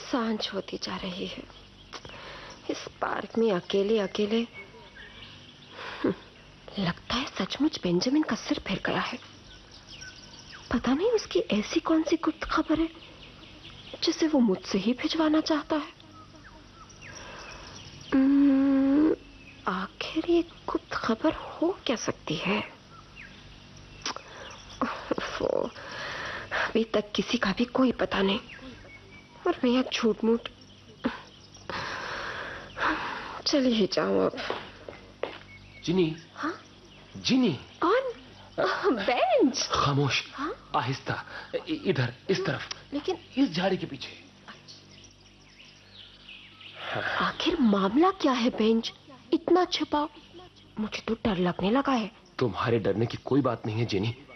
सांझ होती जा रही है। इस पार्क में अकेले अकेले लगता है सचमुच बेंजामिन का सिर फिर गया है। पता नहीं उसकी ऐसी कौन सी गुप्त खबर है जिसे वो मुझसे ही भिजवाना चाहता है। आखिर ये गुप्त खबर हो क्या सकती है? अभी तक किसी का भी कोई पता नहीं और मैं अब झूठ मूठ चली ही जाऊं अब। जिनी। हाँ? जिनी। कौन? बेंच। खामोश। हाँ? आहिस्ता। इधर, इस तरफ। लेकिन इस झाड़ी के पीछे। आखिर मामला क्या है बेंच? इतना छिपा, मुझे तो डर लगने लगा है। तुम्हारे डरने की कोई बात नहीं है जिनी।